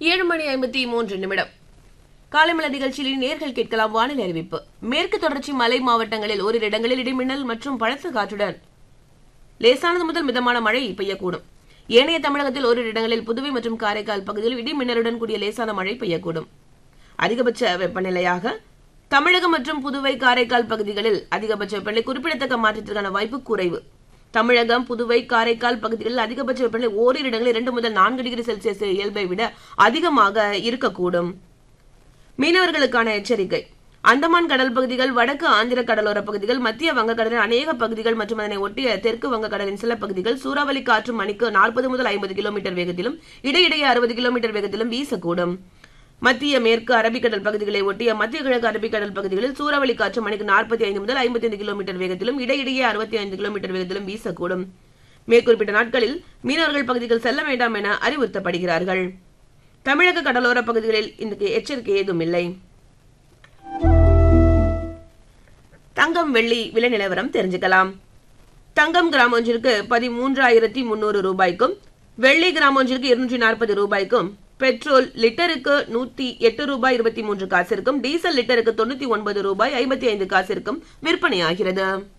7:53 காலைமலர் நிகழ்ச்சியில் நேர்கள் கேட்கலாம் வானிலை அறிவிப்பு. மேற்கு தொடர்ச்சி மலை மாவட்டங்களில் ஓரிரு இடங்களில் இடிமின்னல் மற்றும் பலத்த காற்றுடன் லேசானது முதல் மிதமான மழை பெய்யக்கூடும். ஏனைய தமிழகத்தில் ஓரிரு இடங்களில் புதுவை மற்றும் காரைக்கால் பகுதியில் இடிமின்னலுடன் கூடிய லேசான மழை பெய்யக்கூடும். அதிகபட்ச வெப்பநிலையாக தமிழகம் மற்றும் புதுவை காரைக்கால் பகுதிகளில் அதிகபட்ச வெப்பநிலை குறிப்பிடத்தக்க மாற்றத்திற்கான வாய்ப்பு குறைவு. தமிழகம், புதுவை, காரைக்கால் பகுதிகளில் அதிகபட்ச வெப்பநிலை ஓரிரு இடங்களில் 2 முதல் 4 டிகிரி செல்சியஸ் இயல்பை விட அதிகமாக இருக்கக்கூடும். மீனவர்களுக்கான எச்சரிக்கை. அந்தமான் கடல் பகுதிகள், வடக்கு ஆந்திர கடலோர பகுதிகள், மத்திய வங்கக்கடலின் அநேக பகுதிகள் மற்றும் அதனை ஒட்டிய தெற்கு வங்கக்கடலின் சில பகுதிகள் சூறாவளி காற்று மணிக்கு 40 முதல் 50 கிலோமீட்டர் வேகத்திலும் இடையிடையே 60 கிலோமீட்டர் வேகத்திலும் வீசக்கூடும். மத்திய மேற்கு அரபிக்கடல் பகுதிகளை ஒட்டிய மத்திய கிழக்கு அரபிக்கடல் பகுதிகளில் சூறாவளி காற்று மணிக்கு 45 முதல் 55 கிலோமீட்டர் வேகத்திலும் இடையிடையே 65 கிலோமீட்டர் வேகத்திலும் வீசக்கூடும். மேற்குறிப்பிட்ட நாட்களில் மீனவர்கள் பகுதிகள் செல்ல வேண்டாம் என அறிவுறுத்தப்படுகிறார்கள். தமிழக கடலோர பகுதிகளில் இந்த எச்சரிக்கை ஏதும் இல்லை. தங்கம், வெள்ளி விலை நிலவரம் தெரிஞ்சுக்கலாம். தங்கம் கிராம் ஒன்றிற்கு 13,300 ரூபாய்க்கும், வெள்ளி கிராம் ஒன்றிற்கு 240 ரூபாய்க்கும், பெட்ரோல் லிட்டருக்கு 108 ரூபாய் 23 காசிற்கும், டீசல் லிட்டருக்கு 99 ரூபாய் 55 காசிற்கும் விற்பனையாகிறது.